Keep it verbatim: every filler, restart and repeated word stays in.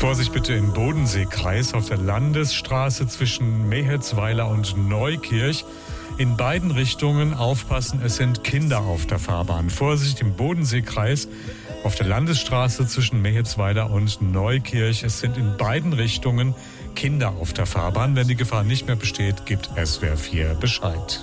Vorsicht bitte im Bodenseekreis auf der Landesstraße zwischen Mehetzweiler und Neukirch. In beiden Richtungen aufpassen, es sind Kinder auf der Fahrbahn. Vorsicht im Bodenseekreis auf der Landesstraße zwischen Mehetzweiler und Neukirch. Es sind in beiden Richtungen Kinder auf der Fahrbahn. Wenn die Gefahr nicht mehr besteht, gibt S W R vier Bescheid.